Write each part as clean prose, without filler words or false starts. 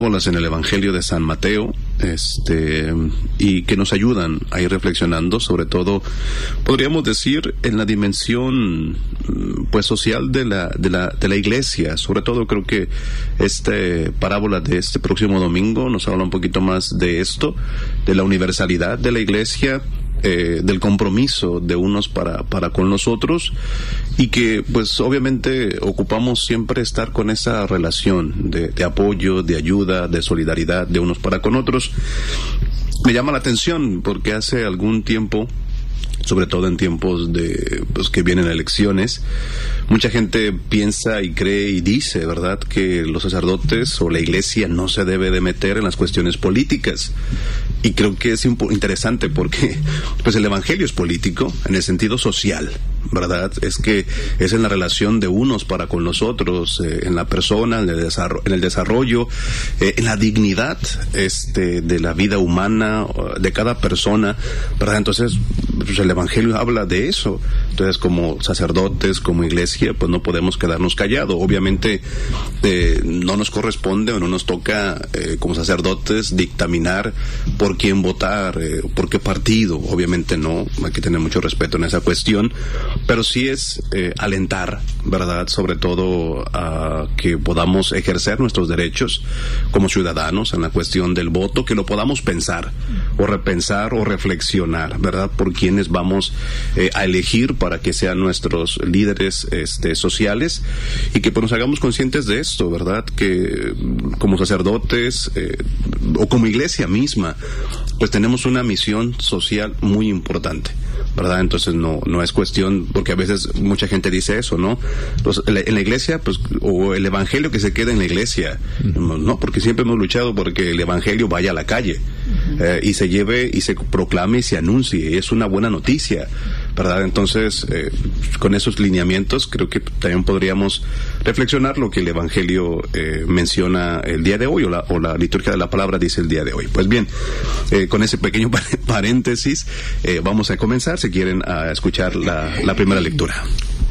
en el Evangelio de San Mateo, y que nos ayudan a ir reflexionando, sobre todo, podríamos decir, en la dimensión, pues, social de la iglesia. Sobre todo, creo que esta parábola de este próximo domingo nos habla un poquito más de esto, de la universalidad de la iglesia, del compromiso de unos para con los otros, y que pues obviamente ocupamos siempre estar con esa relación de apoyo, de ayuda, de solidaridad de unos para con otros. Me llama la atención porque hace algún tiempo, sobre todo en tiempos de pues que vienen elecciones, mucha gente piensa y cree y dice, ¿verdad?, que los sacerdotes o la iglesia no se debe de meter en las cuestiones políticas. Y creo que es interesante porque pues el evangelio es político en el sentido social, ¿verdad? Es que es en la relación de unos para con los otros, en la persona, en el desarrollo, en la dignidad de la vida humana, de cada persona, ¿verdad? Entonces, pues el evangelio habla de eso. Entonces, como sacerdotes, como iglesia, pues no podemos quedarnos callados. Obviamente, no nos corresponde o no nos toca, como sacerdotes, dictaminar por quién votar, por qué partido. Obviamente no, hay que tener mucho respeto en esa cuestión, pero sí es alentar, ¿verdad?, sobre todo a que podamos ejercer nuestros derechos como ciudadanos en la cuestión del voto, que lo podamos pensar o repensar o reflexionar, ¿verdad?, por quiénes vamos a elegir para que sean nuestros líderes sociales, y que pues nos hagamos conscientes de esto, ¿verdad?, que como sacerdotes o como iglesia misma, pues tenemos una misión social muy importante, ¿verdad? Entonces no es cuestión, porque a veces mucha gente dice eso, ¿no? En la iglesia, pues, o el evangelio que se queda en la iglesia, no, porque siempre hemos luchado porque el evangelio vaya a la calle, y se lleve y se proclame y se anuncie, es una buena noticia, ¿verdad? Entonces, con esos lineamientos, creo que también podríamos reflexionar lo que el evangelio menciona el día de hoy, o la liturgia de la palabra dice el día de hoy. Pues bien, con ese pequeño paréntesis, vamos a comenzar, si quieren, a escuchar la primera lectura.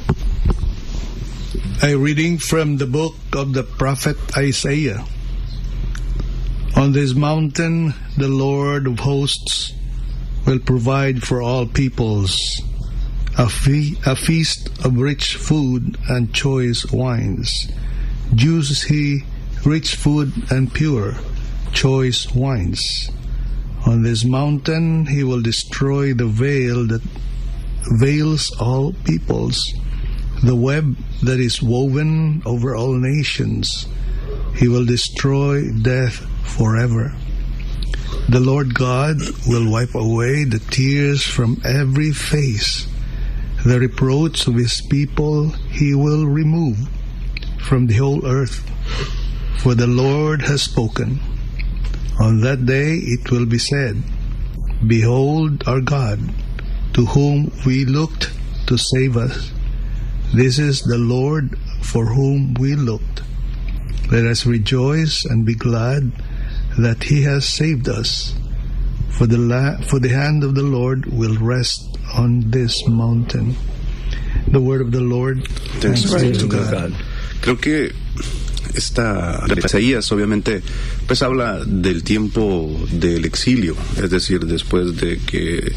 A reading from the book of the prophet Isaiah. On this mountain, the Lord of hosts will provide for all peoples a feast of rich food and choice wines. Juices he, rich food and pure, choice wines. On this mountain he will destroy the veil that veils all peoples, the web that is woven over all nations. He will destroy death forever. The Lord God will wipe away the tears from every face. The reproach of his people he will remove from the whole earth. For the Lord has spoken. On that day it will be said, Behold our God, to whom we looked to save us. This is the Lord for whom we looked. Let us rejoice and be glad that he has saved us. For the hand of the Lord will rest on this mountain. The word of the Lord. Thanks be to God. Creo que esta Isaías obviamente pues habla del tiempo del exilio, es decir, después de que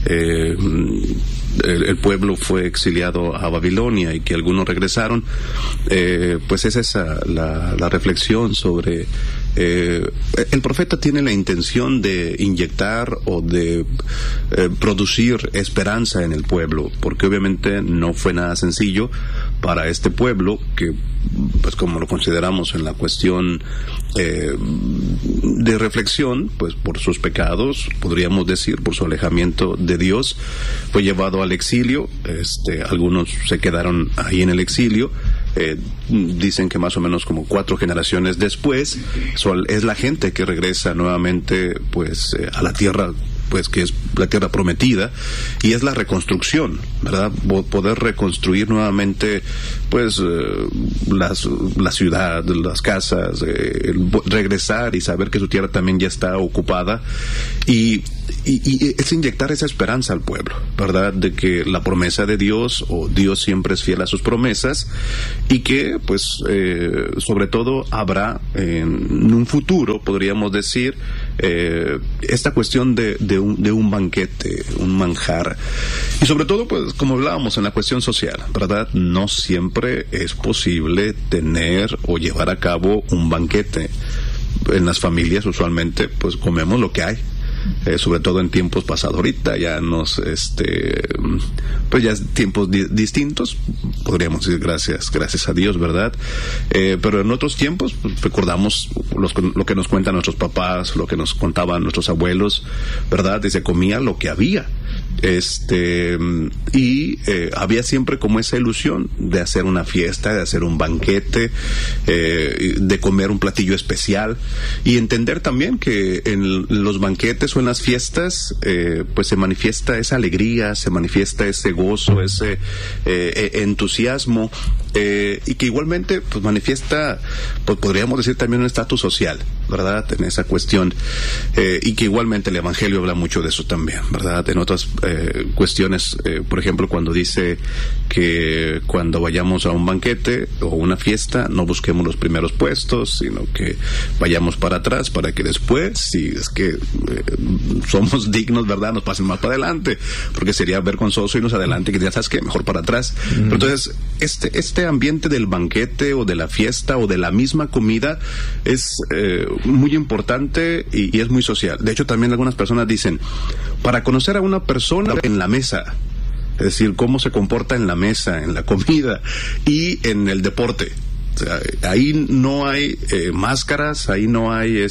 el pueblo fue exiliado a Babilonia y que algunos regresaron, pues es esa la reflexión sobre el profeta tiene la intención de inyectar o de producir esperanza en el pueblo, porque obviamente no fue nada sencillo para este pueblo que, pues como lo consideramos en la cuestión de reflexión, pues por sus pecados, podríamos decir, por su alejamiento de Dios, fue llevado al exilio. Algunos se quedaron ahí en el exilio. Dicen que más o menos como 4 generaciones después es la gente que regresa nuevamente pues a la tierra, pues que es la tierra prometida, y es la reconstrucción, ¿verdad? Poder reconstruir nuevamente pues la ciudad, las casas, regresar y saber que su tierra también ya está ocupada. Y y es inyectar esa esperanza al pueblo, ¿verdad? De que la promesa de Dios, o Dios siempre es fiel a sus promesas, y que, pues, sobre todo habrá en un futuro, podríamos decir, esta cuestión de un banquete, un manjar. Y sobre todo, pues, como hablábamos en la cuestión social, ¿verdad? No siempre es posible tener o llevar a cabo un banquete. En las familias usualmente pues comemos lo que hay, sobre todo en tiempos pasados. Ahorita ya pues ya tiempos distintos, podríamos decir, gracias a Dios, ¿verdad? Pero en otros tiempos pues, recordamos lo que nos cuentan nuestros papás, lo que nos contaban nuestros abuelos, ¿verdad? Y se comía lo que había. Había siempre como esa ilusión de hacer una fiesta, de hacer un banquete, de comer un platillo especial, y entender también que en los banquetes o en las fiestas pues se manifiesta esa alegría, se manifiesta ese gozo, ese entusiasmo, y que igualmente pues manifiesta, pues podríamos decir también un estatus social, ¿verdad? En esa cuestión, y que igualmente el Evangelio habla mucho de eso también, ¿verdad? En otras cuestiones, por ejemplo, cuando dice que cuando vayamos a un banquete o una fiesta, no busquemos los primeros puestos, sino que vayamos para atrás, para que después, si es que somos dignos, ¿verdad?, nos pasen más para adelante, porque sería vergonzoso irnos adelante y que ya sabes que mejor para atrás. Pero entonces, este ambiente del banquete o de la fiesta o de la misma comida es muy importante y es muy social. De hecho, también algunas personas dicen, para conocer a una persona en la mesa, es decir, cómo se comporta en la mesa, en la comida y en el deporte. O sea, ahí no hay máscaras, ahí no hay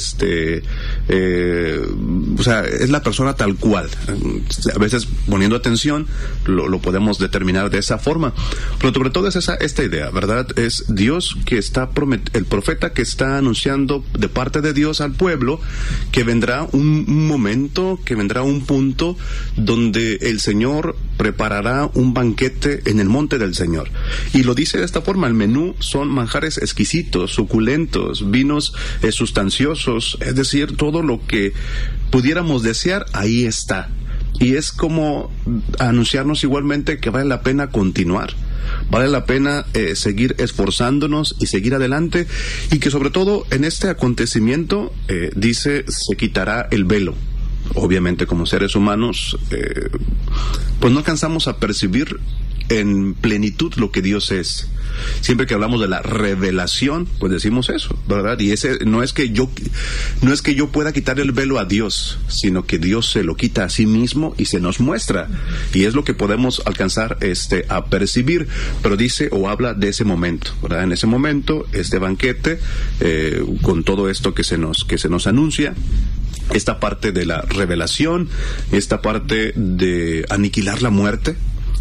o sea, es la persona tal cual. A veces, poniendo atención, lo podemos determinar de esa forma. Pero sobre todo es esta idea, ¿verdad? Es Dios que está el profeta que está anunciando de parte de Dios al pueblo que vendrá un momento, que vendrá un punto donde el Señor preparará un banquete en el monte del Señor. Y lo dice de esta forma: el menú son manjares exquisitos, suculentos, vinos sustanciosos, es decir, todo lo que pudiéramos desear, ahí está. Y es como anunciarnos igualmente que vale la pena continuar, vale la pena seguir esforzándonos y seguir adelante, y que sobre todo en este acontecimiento dice, se quitará el velo. Obviamente, como seres humanos pues no alcanzamos a percibir en plenitud lo que Dios es. Siempre que hablamos de la revelación, pues decimos eso, ¿verdad? Y ese no es que yo pueda quitar el velo a Dios, sino que Dios se lo quita a sí mismo y se nos muestra, y es lo que podemos alcanzar a percibir. Pero dice o habla de ese momento, ¿verdad? En ese momento, este banquete, con todo esto que se nos anuncia, esta parte de la revelación, esta parte de aniquilar la muerte,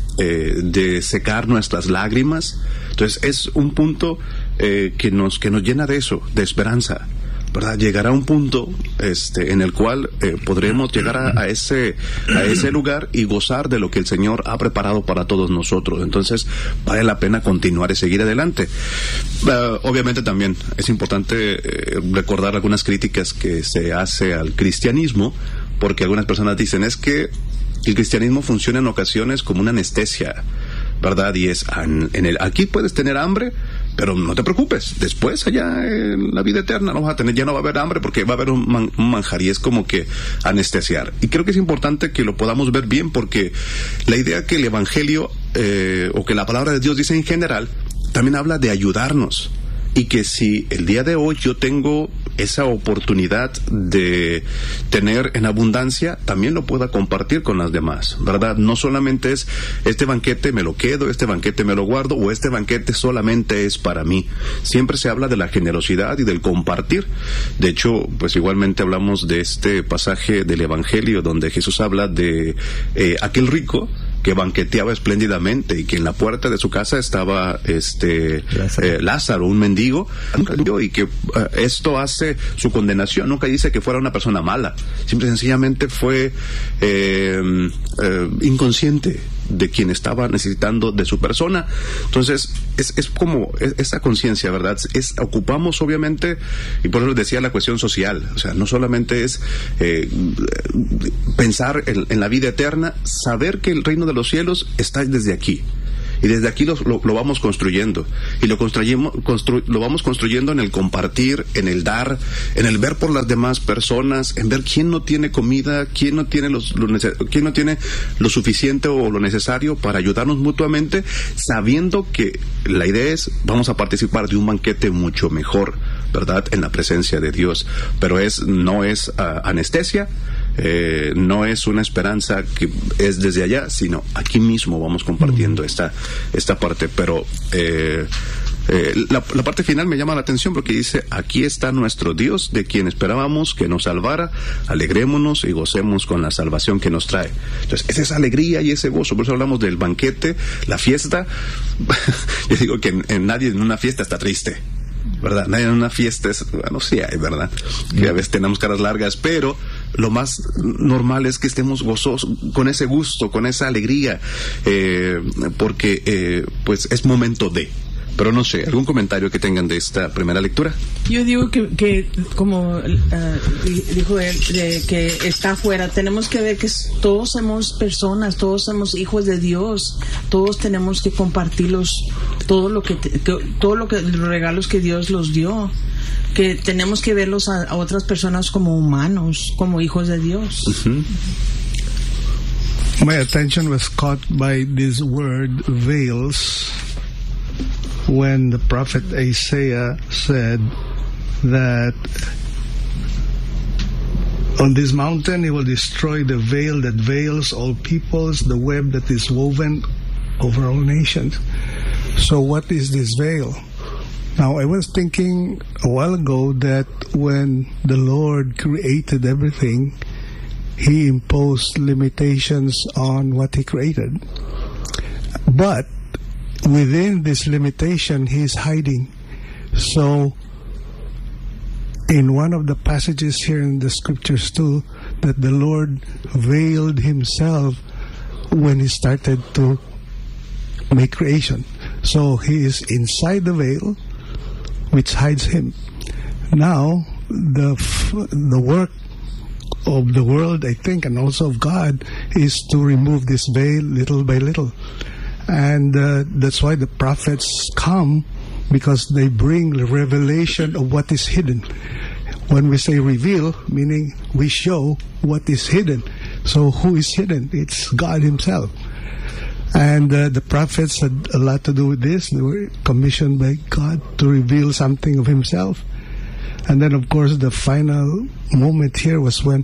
de secar nuestras lágrimas. Entonces es un punto que nos llena de eso, de esperanza, ¿verdad? Llegará un punto en el cual podremos llegar a ese lugar y gozar de lo que el Señor ha preparado para todos nosotros. Entonces vale la pena continuar y seguir adelante. Obviamente también es importante recordar algunas críticas que se hace al cristianismo, porque algunas personas dicen, es que el cristianismo funciona en ocasiones como una anestesia, ¿verdad? Y es, aquí puedes tener hambre, pero no te preocupes, después allá en la vida eterna no vas a tener, ya no va a haber hambre porque va a haber un manjar, y es como que anestesiar. Y creo que es importante que lo podamos ver bien, porque la idea que el Evangelio o que la palabra de Dios dice en general, también habla de ayudarnos. Y que si el día de hoy yo tengo esa oportunidad de tener en abundancia, también lo pueda compartir con las demás, ¿verdad? No solamente es, este banquete me lo quedo, este banquete me lo guardo, o este banquete solamente es para mí. Siempre se habla de la generosidad y del compartir. De hecho, pues igualmente hablamos de este pasaje del Evangelio donde Jesús habla de aquel rico que banqueteaba espléndidamente y que en la puerta de su casa estaba Lázaro, un mendigo, y que esto hace su condenación. Nunca dice que fuera una persona mala, simple y sencillamente fue inconsciente de quien estaba necesitando de su persona. Entonces, es como esa conciencia, ¿verdad? Ocupamos obviamente, y por eso decía la cuestión social, o sea, no solamente es pensar en la vida eterna, saber que el reino de los cielos está desde aquí. Y desde aquí lo vamos construyendo. Y lo vamos construyendo en el compartir, en el dar, en el ver por las demás personas, en ver quién no tiene comida, quién no tiene quién no tiene lo suficiente o lo necesario para ayudarnos mutuamente, sabiendo que la idea es, vamos a participar de un banquete mucho mejor, ¿verdad? En la presencia de Dios. Pero no es anestesia. No es una esperanza que es desde allá, sino aquí mismo vamos compartiendo esta parte. Pero la parte final me llama la atención porque dice: aquí está nuestro Dios, de quien esperábamos que nos salvara, alegrémonos y gocemos con la salvación que nos trae. Entonces, es esa alegría y ese gozo. Por eso hablamos del banquete, la fiesta. Yo digo que nadie en una fiesta está triste, ¿verdad? Nadie en una fiesta bueno, sí hay, ¿verdad? Que a veces tenemos caras largas, pero lo más normal es que estemos gozosos, con ese gusto, con esa alegría, porque pues es momento de. Pero no sé, ¿algún comentario que tengan de esta primera lectura? Yo digo que como dijo él, que está afuera, tenemos que ver que todos somos personas, todos somos hijos de Dios, todos tenemos que compartirlos, todos los regalos que Dios los dio, que tenemos que verlos a otras personas como humanos, como hijos de Dios. Uh-huh. My attention was caught by this word, veils, when the prophet Isaiah said that on this mountain he will destroy the veil that veils all peoples, the web that is woven over all nations. So what is this veil? Now, I was thinking a while ago that when the Lord created everything, He imposed limitations on what He created. But within this limitation, He is hiding. So, in one of the passages here in the scriptures too, that the Lord veiled Himself when He started to make creation. So, He is inside the veil, which hides Him. Now, the work of the world, I think, and also of God, is to remove this veil little by little. And that's why the prophets come, because they bring the revelation of what is hidden. When we say reveal, meaning we show what is hidden. So who is hidden? It's God Himself. And the prophets had a lot to do with this. They were commissioned by God to reveal something of Himself. And then, of course, the final moment here was when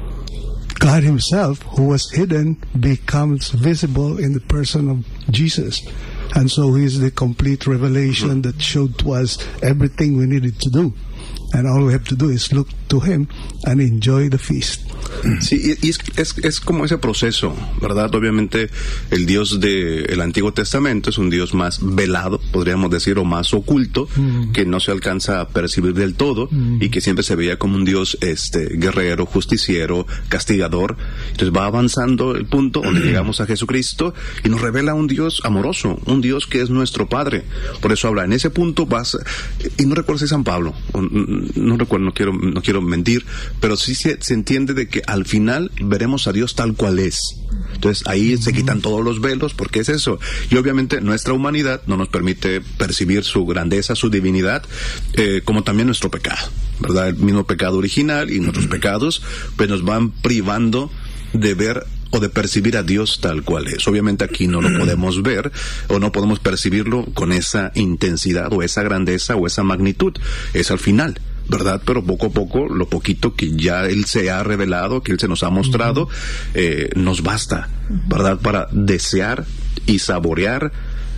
God Himself, who was hidden, becomes visible in the person of Jesus. And so He is the complete revelation that showed to us everything we needed to do. And all we have to do is look to Him and enjoy the feast. Sí, y es como ese proceso, ¿verdad? Obviamente el Dios del Antiguo Testamento es un Dios más velado, podríamos decir, o más oculto, que no se alcanza a percibir del todo, y que siempre se veía como un Dios guerrero, justiciero, castigador. Entonces va avanzando el punto donde llegamos a Jesucristo y nos revela un Dios amoroso, un Dios que es nuestro Padre. Por eso habla, en ese punto y no recuerdo si es San Pablo, no recuerdo, no quiero mentir, pero sí se entiende de que al final veremos a Dios tal cual es. Entonces ahí se quitan todos los velos, porque es eso. Y obviamente nuestra humanidad no nos permite percibir su grandeza, su divinidad, como también nuestro pecado, ¿verdad? El mismo pecado original y nuestros pecados pues nos van privando de ver o de percibir a Dios tal cual es. Obviamente aquí no lo podemos ver o no podemos percibirlo con esa intensidad o esa grandeza o esa magnitud. Es al final, ¿verdad? Pero poco a poco, lo poquito que ya Él se ha revelado, que Él se nos ha mostrado, nos basta, ¿verdad? Para desear y saborear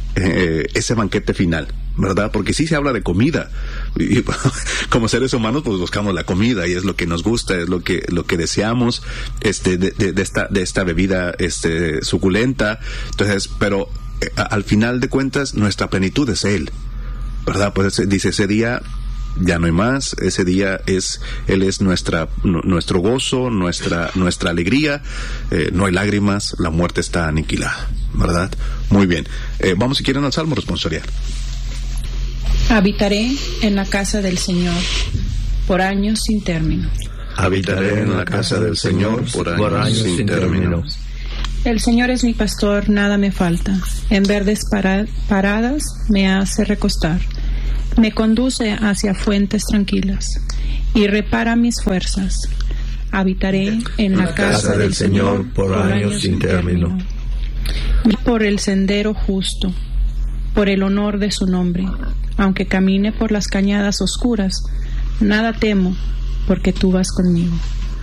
ese banquete final, ¿verdad? Porque sí se habla de comida, y como seres humanos pues buscamos la comida y es lo que nos gusta, es lo que deseamos, de esta bebida suculenta. Entonces, pero al final de cuentas nuestra plenitud es Él, ¿verdad? Pues dice, ese día ya no hay más. Ese día Él es nuestro gozo, nuestra alegría. No hay lágrimas, la muerte está aniquilada, ¿verdad? Muy bien. Vamos, si quieren, al Salmo responsorial. Habitaré en la casa del Señor por años sin término. Habitaré en la casa del Señor por años sin término. El Señor es mi pastor, nada me falta. En verdes paradas me hace recostar. Me conduce hacia fuentes tranquilas y repara mis fuerzas. Habitaré en la casa del Señor por años sin término. Por el sendero justo, por el honor de su nombre. Aunque camine por las oscuras, nada temo, porque tú vas conmigo.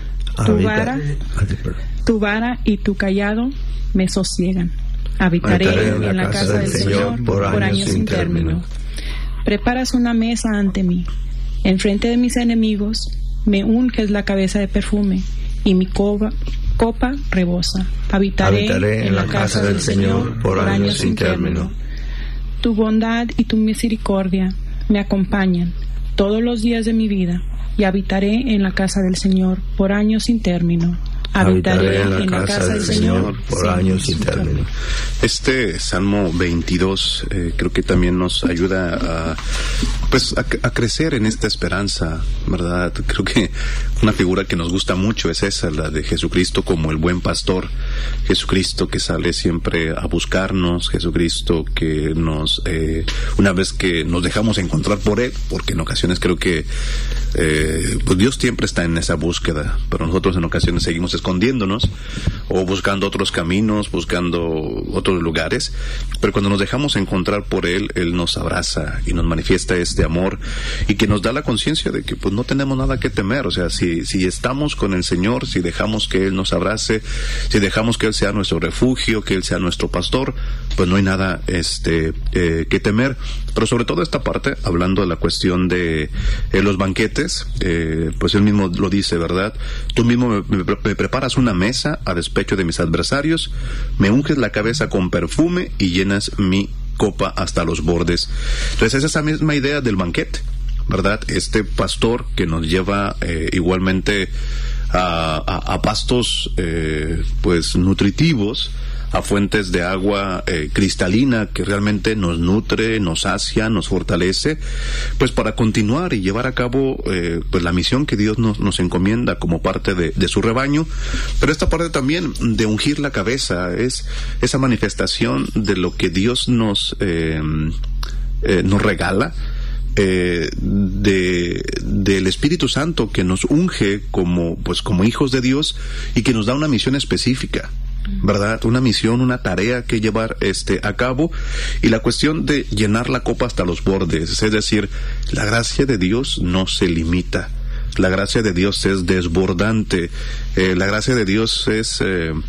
Tu vara y tu callado me sosiegan. Habitaré en la casa del Señor por años sin término. Preparas una mesa ante mí. Enfrente de mis enemigos, me unges la cabeza de perfume, y mi copa rebosa. Habitaré en la casa del Señor por años sin término. Tu bondad y tu misericordia me acompañan todos los días de mi vida, y habitaré en la casa del Señor por años sin término. Habitaré en la casa del Señor por años sin término. Este Salmo 22 creo que también nos ayuda a crecer en esta esperanza, ¿verdad? Creo que una figura que nos gusta mucho es esa, la de Jesucristo como el buen pastor. Jesucristo que sale siempre a buscarnos, Jesucristo que una vez que nos dejamos encontrar por Él, porque en ocasiones creo que pues Dios siempre está en esa búsqueda, pero nosotros en ocasiones seguimos escondiéndonos o buscando otros caminos, buscando otros lugares, pero cuando nos dejamos encontrar por Él, Él nos abraza y nos manifiesta este amor y que nos da la conciencia de que pues no tenemos nada que temer. O sea, si estamos con el Señor, si dejamos que Él nos abrace, si dejamos que Él sea nuestro refugio, que Él sea nuestro pastor, pues no hay nada que temer. Pero sobre todo esta parte, hablando de la cuestión de los banquetes, pues Él mismo lo dice, ¿verdad? Tú mismo me preparas una mesa a despecho de mis adversarios, me unges la cabeza con perfume y llenas mi copa hasta los bordes. Entonces es esa misma idea del banquete, ¿verdad? Este pastor que nos lleva igualmente a pastos pues nutritivos, a fuentes de agua cristalina que realmente nos nutre, nos sacia, nos fortalece, pues para continuar y llevar a cabo pues la misión que Dios nos encomienda como parte de su rebaño. Pero esta parte también de ungir la cabeza es esa manifestación de lo que Dios nos regala, del Espíritu Santo que nos unge como hijos de Dios y que nos da una misión específica, ¿verdad? Una misión, una tarea que llevar a cabo, y la cuestión de llenar la copa hasta los bordes, es decir, la gracia de Dios no se limita, la gracia de Dios es desbordante, la gracia de Dios es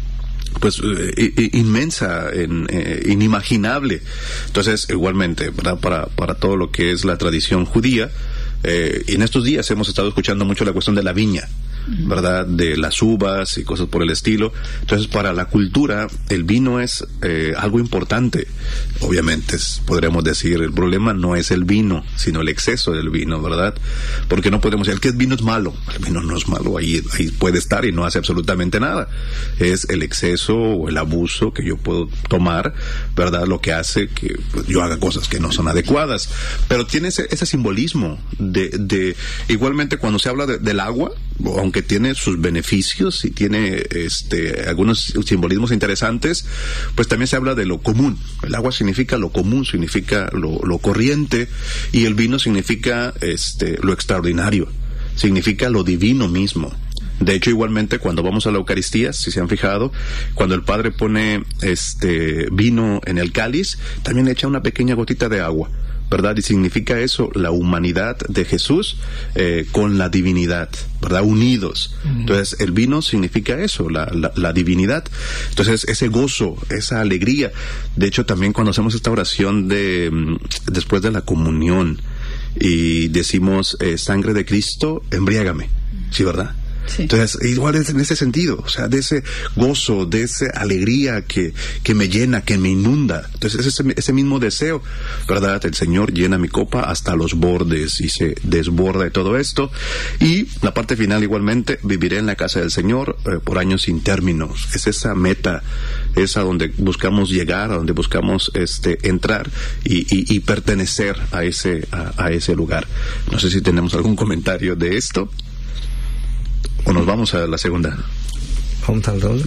inmensa, inimaginable. Entonces, igualmente, ¿verdad? Para todo lo que es la tradición judía, y en estos días hemos estado escuchando mucho la cuestión de la viña, ¿verdad? De las uvas y cosas por el estilo. Entonces, para la cultura, el vino es algo importante. Obviamente, podríamos decir, el problema no es el vino, sino el exceso del vino, ¿verdad? Porque no podemos decir, el que es vino es malo. El vino no es malo, ahí puede estar y no hace absolutamente nada. Es el exceso o el abuso que yo puedo tomar, ¿verdad? Lo que hace que pues, yo haga cosas que no son adecuadas. Pero tiene ese simbolismo de igualmente cuando se habla del agua, aunque tiene sus beneficios y tiene algunos simbolismos interesantes, pues también se habla de lo común. El agua significa lo común, significa lo corriente, y el vino significa lo extraordinario, significa lo divino mismo. De hecho, igualmente, cuando vamos a la Eucaristía, si se han fijado, cuando el Padre pone vino en el cáliz, también le echa una pequeña gotita de agua, ¿verdad? Y significa eso, la humanidad de Jesús con la divinidad, ¿verdad? Unidos. Entonces, el vino significa eso, la divinidad. Entonces, ese gozo, esa alegría. De hecho, también cuando hacemos esta oración después de la comunión y decimos, sangre de Cristo, embriágame. Sí, ¿verdad? Sí. Entonces, igual es en ese sentido, o sea, de ese gozo, de esa alegría que me llena, que me inunda. Entonces, ese mismo deseo, ¿verdad? El Señor llena mi copa hasta los bordes y se desborda de todo esto. Y la parte final, igualmente, viviré en la casa del Señor por años sin términos. Es esa meta, es a donde buscamos llegar, a donde buscamos entrar y pertenecer a ese lugar. No sé si tenemos algún comentario de esto. ¿O nos vamos a la segunda? ¿Vamos al doble?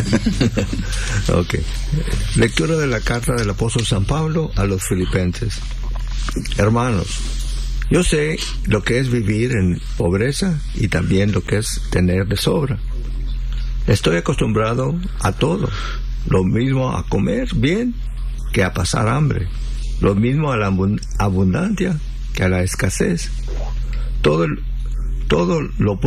Okay. Lectura de la carta del apóstol San Pablo a los Filipenses. Hermanos, yo sé lo que es vivir en pobreza y también lo que es tener de sobra. Estoy acostumbrado a todo, lo mismo a comer bien que a pasar hambre, lo mismo a la abundancia que a la escasez. Todo lo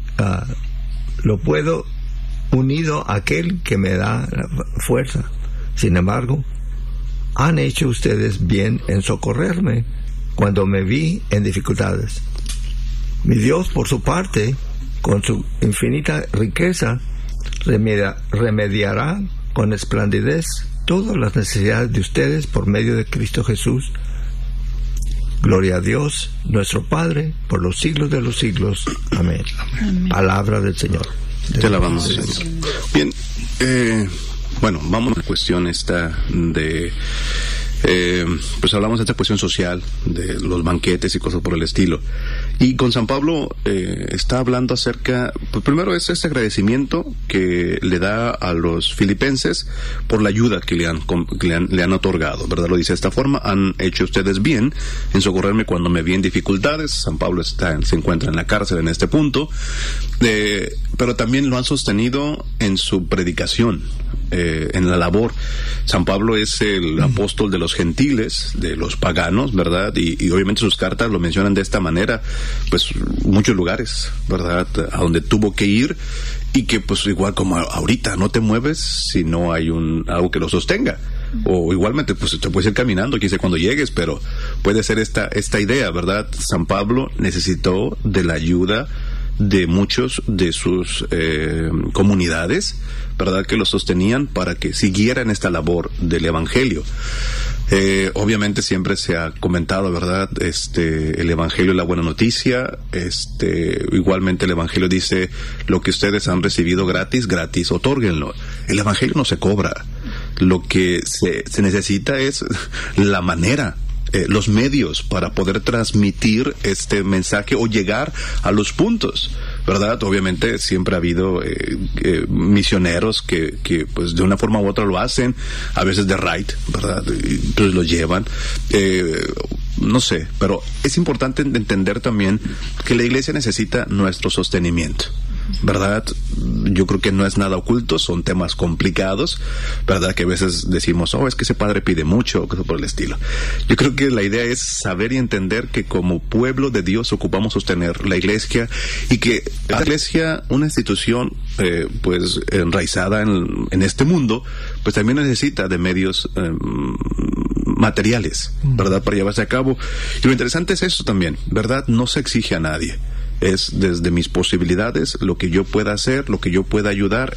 puedo unido a aquel que me da la fuerza. Sin embargo, han hecho ustedes bien en socorrerme cuando me vi en dificultades. Mi Dios, por su parte, con su infinita riqueza, remediará con esplendidez todas las necesidades de ustedes por medio de Cristo Jesús. Gloria a Dios, nuestro Padre, por los siglos de los siglos. Amén. Amén. Palabra del Señor. Te alabamos, Señor. Bien, bueno, vamos a la cuestión esta de... pues hablamos de esta cuestión social, de los banquetes y cosas por el estilo. Y con San Pablo está hablando acerca, pues primero es ese agradecimiento que le da a los filipenses por la ayuda que le han otorgado, ¿verdad? Lo dice de esta forma: han hecho ustedes bien en socorrerme cuando me vi en dificultades. San Pablo se encuentra en la cárcel en este punto, pero también lo han sostenido en su predicación, en la labor. San Pablo es el apóstol de los gentiles, de los paganos, ¿verdad? Y obviamente sus cartas lo mencionan de esta manera, pues muchos lugares, ¿verdad? A donde tuvo que ir, y que pues igual como ahorita no te mueves si no hay algo que lo sostenga. O igualmente pues te puedes ir caminando, quién sabe cuando llegues, pero puede ser esta idea, ¿verdad? San Pablo necesitó de la ayuda de muchos de sus comunidades, ¿verdad?, que lo sostenían para que siguieran esta labor del Evangelio. Obviamente siempre se ha comentado, ¿verdad?, el Evangelio es la buena noticia. Igualmente el Evangelio dice: lo que ustedes han recibido gratis, otórguenlo. El Evangelio no se cobra. Lo que se necesita es la manera, los medios para poder transmitir este mensaje o llegar a los puntos, ¿verdad? Obviamente siempre ha habido misioneros que pues de una forma u otra lo hacen, a veces de right, ¿verdad? Entonces lo llevan, no sé, pero es importante entender también que la iglesia necesita nuestro sostenimiento, ¿verdad? Yo creo que no es nada oculto, son temas complicados, ¿verdad? Que a veces decimos: es que ese padre pide mucho, o cosas por el estilo. Yo creo que la idea es saber y entender que como pueblo de Dios ocupamos sostener la iglesia, y que la iglesia, una institución pues enraizada en este mundo, pues también necesita de medios materiales, ¿verdad?, para llevarse a cabo. Y lo interesante es eso también, ¿verdad? No se exige a nadie. Es desde mis posibilidades, lo que yo pueda hacer, lo que yo pueda ayudar,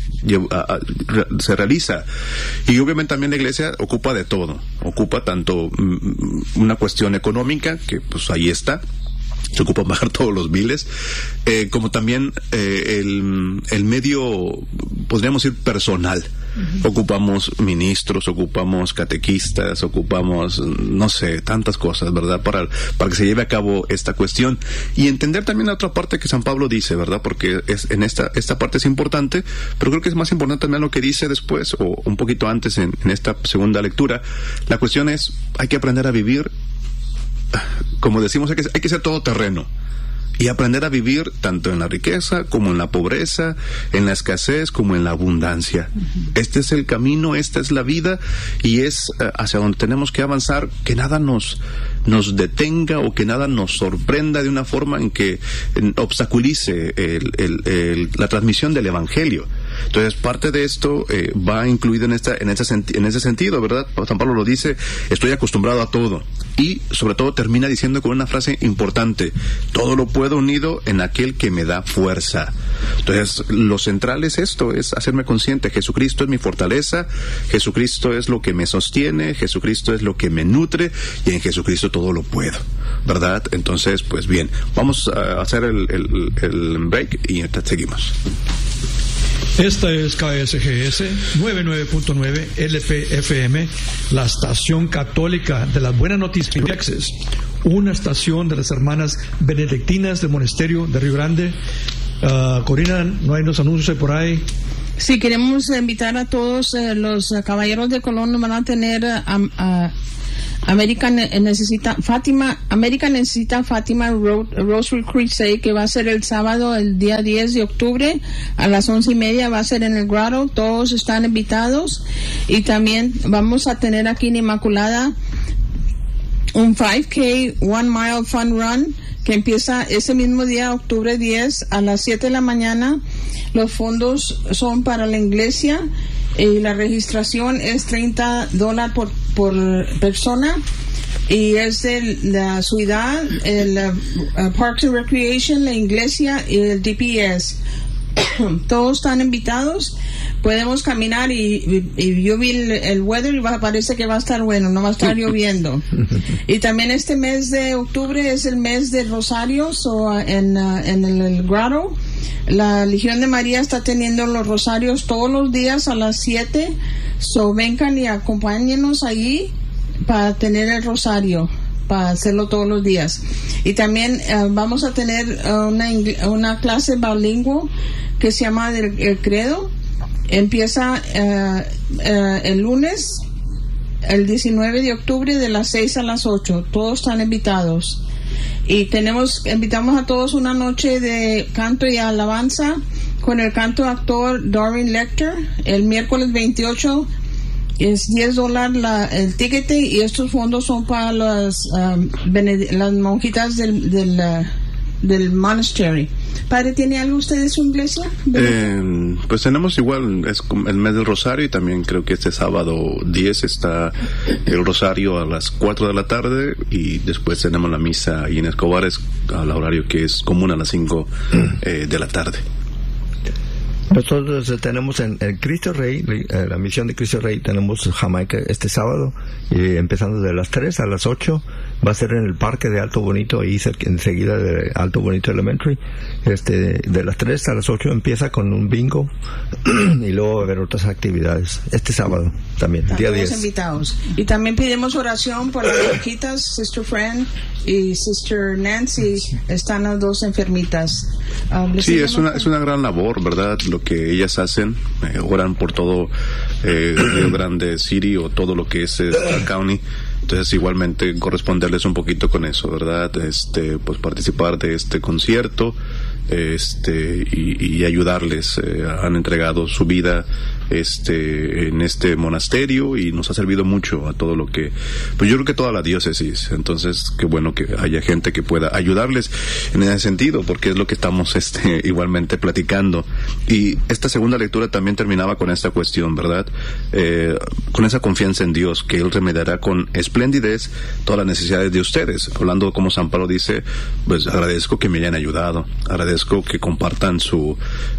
se realiza. Y obviamente también la iglesia ocupa de todo. Ocupa tanto una cuestión económica, que pues ahí está, se ocupa bajar todos los biles, como también el medio, podríamos decir, personal. Ocupamos ministros, ocupamos catequistas, ocupamos, no sé, tantas cosas, ¿verdad?, para que se lleve a cabo esta cuestión. Y entender también la otra parte que San Pablo dice, ¿verdad?, porque en esta parte es importante, pero creo que es más importante también lo que dice después, o un poquito antes en esta segunda lectura. La cuestión es: hay que aprender a vivir, como decimos, hay que ser todoterreno, y aprender a vivir tanto en la riqueza como en la pobreza, en la escasez como en la abundancia. Este es el camino, esta es la vida, y es hacia donde tenemos que avanzar, que nada nos detenga o que nada nos sorprenda de una forma en que obstaculice la transmisión del Evangelio. Entonces, parte de esto va incluido en ese sentido, ¿verdad? San Pablo lo dice, estoy acostumbrado a todo. Y, sobre todo, termina diciendo con una frase importante, todo lo puedo unido en aquel que me da fuerza. Entonces, lo central es esto, es hacerme consciente, Jesucristo es mi fortaleza, Jesucristo es lo que me sostiene, Jesucristo es lo que me nutre, y en Jesucristo todo lo puedo, ¿verdad? Entonces, pues bien, vamos a hacer el break y seguimos. Esta es KSGS 99.9 LPFM, la estación católica de las buenas noticias en Texas, una estación de las hermanas benedictinas del monasterio de Río Grande. Corina, ¿no hay unos anuncios por ahí? Sí, queremos invitar a todos los caballeros de Colón. Van a tener América necesita Fátima Rosary Crusade, que va a ser el sábado, el día 10 de octubre a las 11:30, va a ser en el Grotto. Todos están invitados. Y también vamos a tener aquí en Inmaculada un 5K 1 Mile Fun Run que empieza ese mismo día, octubre 10, a las 7 de la mañana. Los fondos son para la iglesia y la registración es $30 por persona, y es de la ciudad, el Parks and Recreation, la iglesia y el DPS. Todos están invitados. Podemos caminar y yo vi el weather y parece que va a estar bueno, no va a estar lloviendo. Y también este mes de octubre es el mes de rosarios, en el Grotto. La Legión de María está teniendo los rosarios todos los días a las 7. Vengan y acompáñenos allí para tener el rosario, para hacerlo todos los días. Y también vamos a tener una clase bilingüe que se llama el Credo. Empieza el lunes, el 19 de octubre, de las 6 a las 8. Todos están invitados. Y invitamos a todos una noche de canto y alabanza con el canto-actor Darwin Lecter. El miércoles 28 es $10 el ticket, y estos fondos son para las monjitas del monasterio. Padre, ¿tiene algo usted de su iglesia? Pues tenemos igual, es el mes del Rosario, y también creo que este sábado 10 está el Rosario a las 4 de la tarde, y después tenemos la misa ahí en Escobares al horario que es común a las 5 de la tarde. Nosotros tenemos en Cristo Rey, la misión de Cristo Rey, tenemos Jamaica este sábado, empezando de las 3 a las 8, va a ser en el parque de Alto Bonito, ahí enseguida de Alto Bonito Elementary. De las 3 a las 8 empieza con un bingo y luego va a haber otras actividades este sábado también, día 10. Invitados. Y también pedimos oración por las monjitas, Sister Fran y Sister Nancy, están las dos enfermitas. Sí, es una gran labor, ¿verdad? Lo que ellas hacen, oran por todo Río Grande City o todo lo que es County. Entonces, igualmente corresponderles un poquito con eso, ¿verdad? Pues participar de este concierto, y ayudarles. Han entregado su vida en este monasterio, y nos ha servido mucho a todo lo que, pues yo creo que toda la diócesis. Entonces, qué bueno que haya gente que pueda ayudarles en ese sentido, porque es lo que estamos igualmente platicando. Y esta segunda lectura también terminaba con esta cuestión, ¿verdad? Con esa confianza en Dios, que Él remediará con esplendidez todas las necesidades de ustedes. Hablando como San Pablo dice, pues agradezco que me hayan ayudado, agradezco que compartan sus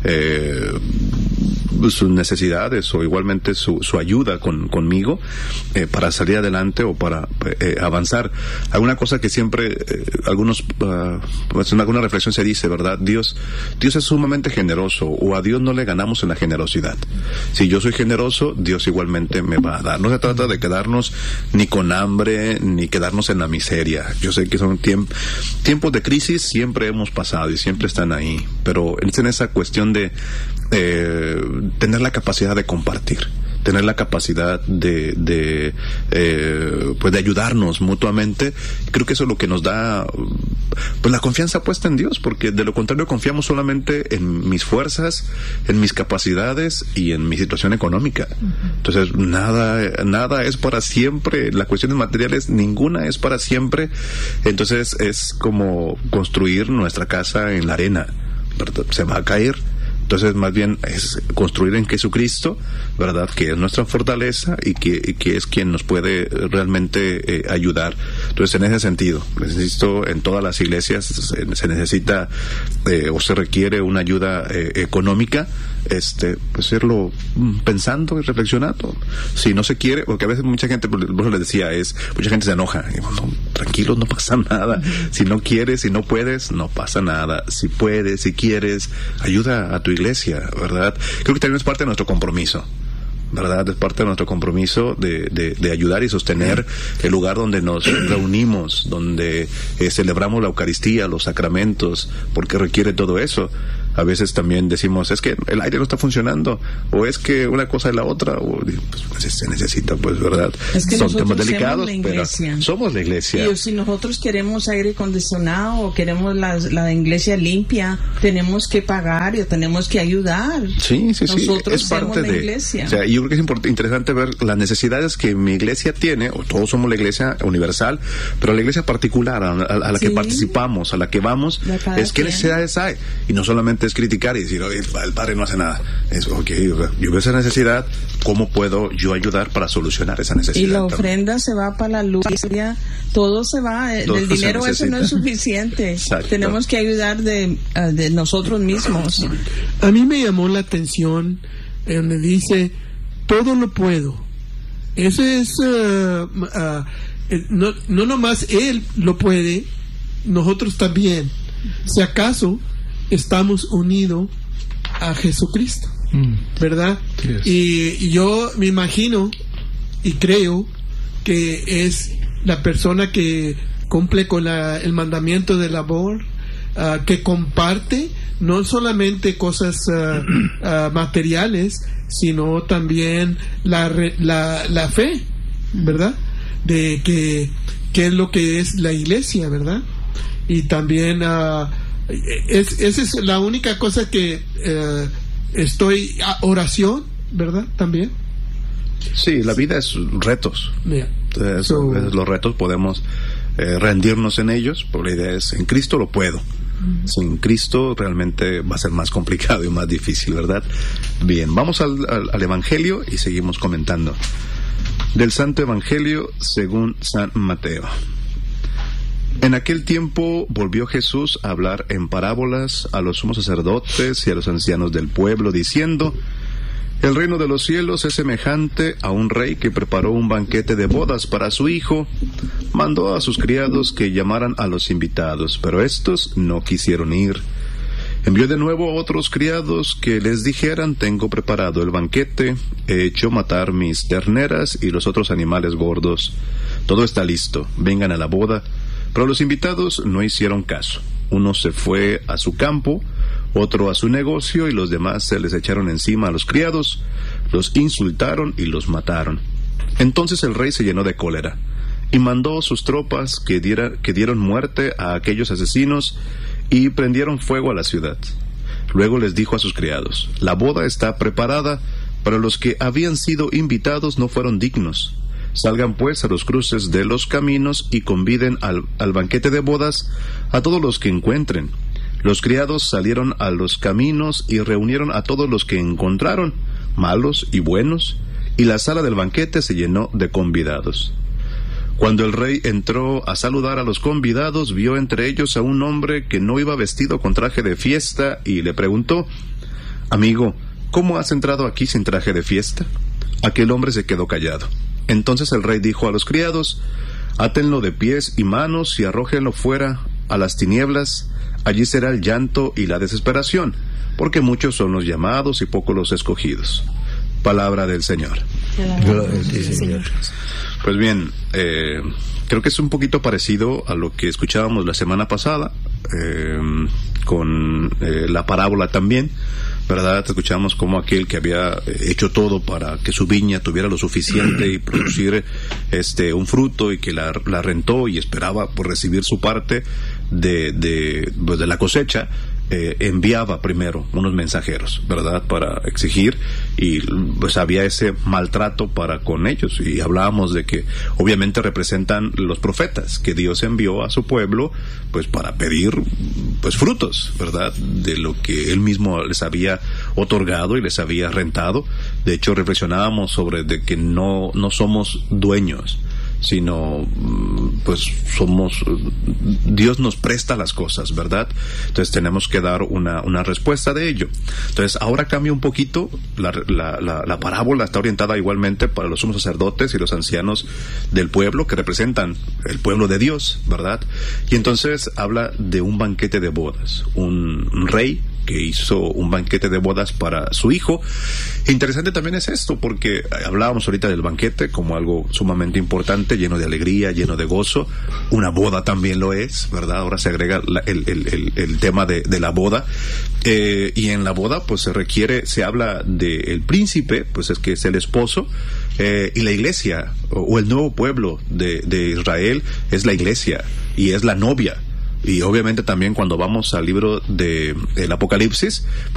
necesidades, o igualmente su ayuda conmigo para salir adelante o para avanzar. Alguna cosa que siempre pues en alguna reflexión se dice, ¿verdad? Dios es sumamente generoso, o a Dios no le ganamos en la generosidad. Si yo soy generoso, Dios igualmente me va a dar. No se trata de quedarnos ni con hambre ni quedarnos en la miseria. Yo sé que son tiempos de crisis, siempre hemos pasado y siempre están ahí, pero es en esa cuestión de tener la capacidad de compartir, tener la capacidad de ayudarnos mutuamente. Creo que eso es lo que nos da pues la confianza puesta en Dios, porque de lo contrario confiamos solamente en mis fuerzas, en mis capacidades y en mi situación económica. Entonces nada es para siempre. Las cuestiones materiales, ninguna es para siempre. Entonces es como construir nuestra casa en la arena, ¿verdad? Se va a caer, Entonces, más bien es construir en Jesucristo, ¿verdad? Que es nuestra fortaleza y que es quien nos puede realmente ayudar. Entonces, en ese sentido, insisto, en todas las iglesias se necesita o se requiere una ayuda económica, pues irlo pensando y reflexionando. Si no se quiere, porque a veces mucha gente, por eso les decía, mucha gente se enoja. Y digo, no, tranquilo, no pasa nada. Si no quieres, si no puedes, no pasa nada. Si puedes, si quieres, ayuda a tu iglesia, ¿verdad? Creo que también es parte de nuestro compromiso, ¿verdad? Es parte de nuestro compromiso de ayudar y sostener el lugar donde nos reunimos, donde celebramos la Eucaristía, los sacramentos, porque requiere todo eso. A veces también decimos, es que el aire no está funcionando, o es que una cosa es la otra, o pues, se necesita, pues, ¿verdad? Es que son temas delicados, pero somos la iglesia. Y si nosotros queremos aire acondicionado o queremos la iglesia limpia, tenemos que pagar y tenemos que ayudar. Sí. Nosotros es parte somos la iglesia. O sea, yo creo que es interesante ver las necesidades que mi iglesia tiene, o todos somos la iglesia universal, pero la iglesia particular, a la que participamos, a la que vamos, es qué necesidades hay. Y no solamente es criticar y decir, oye, el padre no hace nada. Es, yo veo esa necesidad, ¿cómo puedo yo ayudar para solucionar esa necesidad? Y la ofrenda se va para la luz, todo se va, del dinero eso no es suficiente. Exacto. Tenemos que ayudar de nosotros mismos. A mí me llamó la atención donde dice, todo lo puedo. Eso es, no nomás él lo puede, nosotros también. Si acaso estamos unidos a Jesucristo, ¿verdad? Yes. Y yo me imagino y creo que es la persona que cumple con el mandamiento del amor, que comparte no solamente cosas materiales, sino también la fe, ¿verdad? De que es lo que es la iglesia, ¿verdad? Y también esa es la única cosa que oración, ¿verdad? También. Sí, la vida es retos. Yeah. Entonces, los retos podemos rendirnos en ellos, pero la idea es, en Cristo lo puedo. Sin Cristo realmente va a ser más complicado y más difícil, ¿verdad? Bien, vamos al Evangelio y seguimos comentando. Del Santo Evangelio según San Mateo. En aquel tiempo volvió Jesús a hablar en parábolas a los sumos sacerdotes y a los ancianos del pueblo, diciendo: el reino de los cielos es semejante a un rey que preparó un banquete de bodas para su hijo. Mandó a sus criados que llamaran a los invitados, pero estos no quisieron ir. Envió de nuevo a otros criados que les dijeran: tengo preparado el banquete, he hecho matar mis terneras y los otros animales gordos. Todo está listo, vengan a la boda. Pero los invitados no hicieron caso. Uno se fue a su campo, otro a su negocio, y los demás se les echaron encima a los criados, los insultaron y los mataron. Entonces el rey se llenó de cólera y mandó sus tropas que dieron muerte a aquellos asesinos y prendieron fuego a la ciudad. Luego les dijo a sus criados: la boda está preparada, pero los que habían sido invitados no fueron dignos. Salgan pues a los cruces de los caminos y conviden al banquete de bodas a todos los que encuentren. Los criados salieron a los caminos y reunieron a todos los que encontraron, malos y buenos, y la sala del banquete se llenó de convidados. Cuando el rey entró a saludar a los convidados, vio entre ellos a un hombre que no iba vestido con traje de fiesta y le preguntó: amigo, ¿cómo has entrado aquí sin traje de fiesta? Aquel hombre se quedó callado. Entonces el rey dijo a los criados: átenlo de pies y manos y arrójenlo fuera a las tinieblas. Allí será el llanto y la desesperación, porque muchos son los llamados y pocos los escogidos. Palabra del Señor. Gloria a ti, Señor. Pues bien, creo que es un poquito parecido a lo que escuchábamos la semana pasada, con la parábola también, ¿verdad? Escuchamos como aquel que había hecho todo para que su viña tuviera lo suficiente y producir un fruto, y que la rentó y esperaba por recibir su parte de la cosecha, enviaba primero unos mensajeros, ¿verdad?, para exigir, y pues había ese maltrato para con ellos, y hablábamos de que obviamente representan los profetas que Dios envió a su pueblo pues para pedir pues frutos, ¿verdad?, de lo que él mismo les había otorgado y les había rentado. De hecho, reflexionábamos sobre de que no somos dueños, sino pues Dios nos presta las cosas, ¿verdad? Entonces tenemos que dar una respuesta de ello. Entonces ahora cambia un poquito, la parábola está orientada igualmente para los sumos sacerdotes y los ancianos del pueblo, que representan el pueblo de Dios, ¿verdad? Y entonces habla de un banquete de bodas, un rey que hizo un banquete de bodas para su hijo. Interesante también es esto, porque hablábamos ahorita del banquete como algo sumamente importante, lleno de alegría, lleno de gozo. Una boda también lo es, ¿verdad? Ahora se agrega el tema de la boda, y en la boda pues se habla del príncipe, pues es que es el esposo, y la iglesia o el nuevo pueblo de Israel es la iglesia y es la novia. Y obviamente también cuando vamos al libro del Apocalipsis,